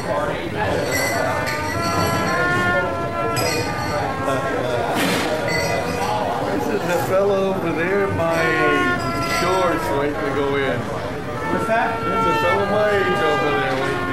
The fellow over there, my shorts waiting to go in. What's that? There's a fellow my age over there waiting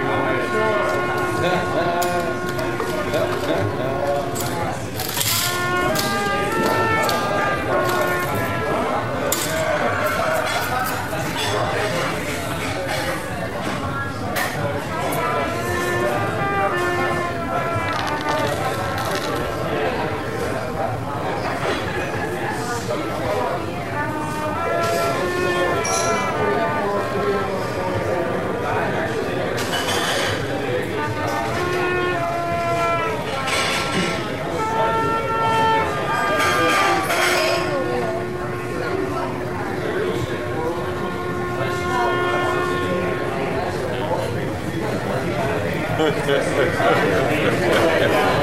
to go in.